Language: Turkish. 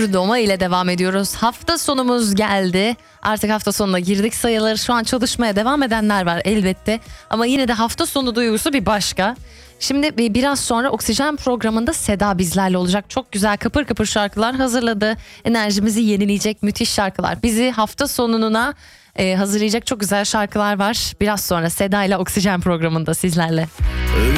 Yurdoma ile devam ediyoruz. Hafta sonumuz geldi. Artık hafta sonuna girdik sayılır. Şu an çalışmaya devam edenler var elbette. Ama yine de hafta sonu duygusu bir başka. Şimdi biraz sonra Oksijen programında Seda bizlerle olacak. Çok güzel kıpır kıpır şarkılar hazırladı. Enerjimizi yenileyecek müthiş şarkılar. Bizi hafta sonuna hazırlayacak çok güzel şarkılar var. Biraz sonra Seda ile Oksijen programında sizlerle.